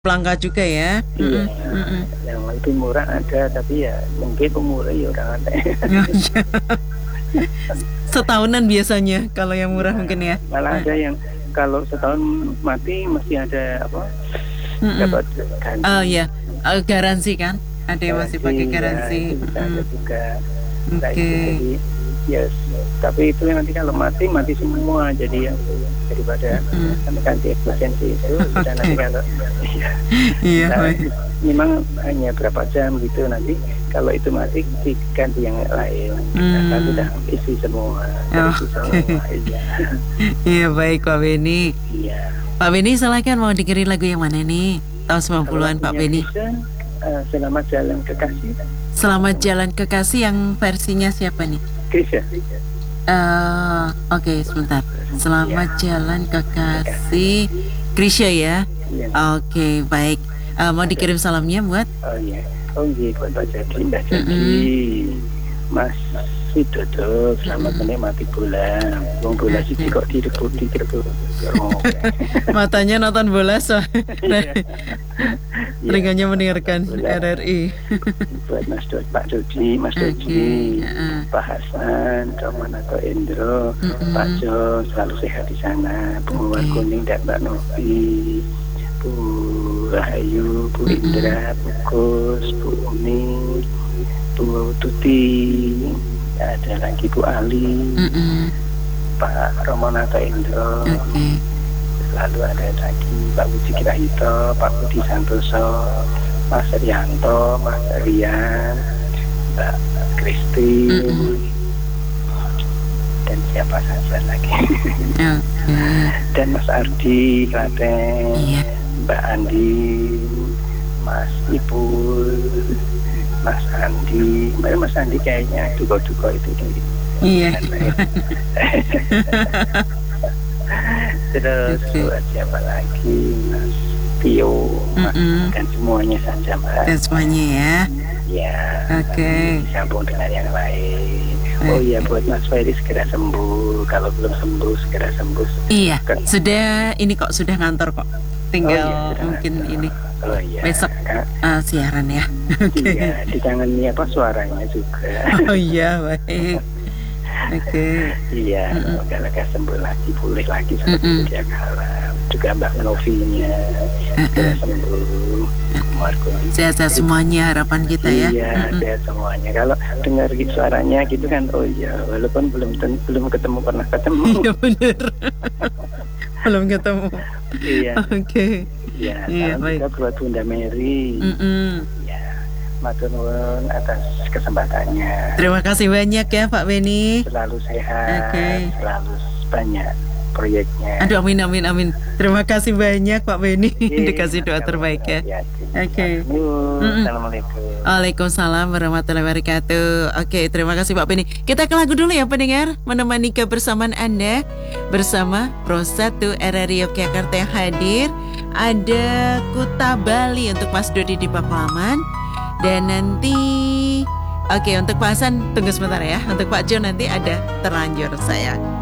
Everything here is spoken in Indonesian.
Pelangka juga ya. Iya, yang lebih murah ada, tapi ya mungkin umurnya ya udah ada. Oh, iya. Setahunan biasanya kalau yang murah mungkin ya. Malah ada yang kalau setahun mati masih ada apa? Dapat ganti. Oh iya, garansi kan? Ada yang masih pakai garansi. Ya, itu bisa ada juga. Nah, Oke. itu jadi yes, tapi itu nanti kalau mati semua, jadi ya daripada ganti efisiensi itu sudah nanti kalau Iya, nah, baik. memang hanya berapa jam gitu, nanti kalau itu mati diganti yang lain. Nah, sudah isi semua. Isi semua. Iya. Iya, baik Pak Beni. Iya. Pak Beni silakan, mau dengerin lagu yang mana nih? Tahun 90-an Pak Beni. Selamat Jalan Kekasih. Selamat Jalan Kekasih yang versinya siapa nih? Krisya. Oke, sebentar. Selamat Jalan Kekasih Krisya ya. Iya. Oke, baik. Mau dikirim salamnya buat? Oh iya. Oh iya, buat Mbak Jadi, Mas Widodo, selamat menikmati bulan. Wong bola sih kok direbut. Oh. Matanya nonton bola telinganya mendengarkan Bola. RRI. Buat Pak Dodi, Mas Dodi, Pak Hasan, Roman atau Indro, Pak Jo, selalu sehat di sana. Bu Mawar Kuning dan Mbak Novi, Bu Rahayu, Bu Indra, Bu Gus, Bu Umi, Bu Tuti, ada lagi Bu Ali, Pak Roman atau Indro. Lalu ada lagi Pak Budi Kirahito, Pak Budi Santoso, Mas Rianto, Mas Rian, Mbak Kristi, dan siapa saja lagi. Dan Mas Ardi Klaten, Mbak Andi, Mas Ipul, Mas Andi. Mas Andi kayaknya duko-duko itu di. Iya. Terus buat siapa lagi, Mas Tio, dan semuanya saja Mbak. Dan semuanya ya. Ya. Oke. Disambung dengan yang lain. Oh iya, buat Mas Ferry segera sembuh. Kalau belum sembuh segera sembuh. Iya. Sudah ini kok sudah ngantor kok. Tinggal mungkin ngantor. Ini. Oh iya. Besok siaran ya. Iya. Ditangani apa suaranya juga. Oh iya, baik. Oke. Iya, semoga lekas sembuh lagi, pulih lagi seperti dia kala. Juga Mbak Novinya segera sembuh. Sehat-sehat semuanya harapan kita ya. Iya, sehat semuanya. Kalau dengar suaranya gitu kan, oh iya, walaupun belum ketemu, pernah ketemu. Iya benar. Belum ketemu. Iya. Oke. Iya, salam juga buat Bunda Mary. Matur nuwun atas kesempatannya. Terima kasih banyak ya Pak Beni. Selalu sehat, selalu banyak proyeknya. Aduh, amin. Terima kasih banyak Pak Beni. Dikasih doa terbaik ya. Oke. Assalamualaikum. Waalaikumsalam warahmatullahi wabarakatuh. Oke, terima kasih Pak Beni. Kita ke lagu dulu ya pendengar, menemani kebersamaan Anda bersama Pro 1 RRI Yogyakarta yang hadir. Ada Kuta Bali untuk Mas Dodi di Paklaman. Dan nanti untuk Pak Hasan tunggu sebentar ya. Untuk Pak Jo nanti ada Terlanjur Sayang.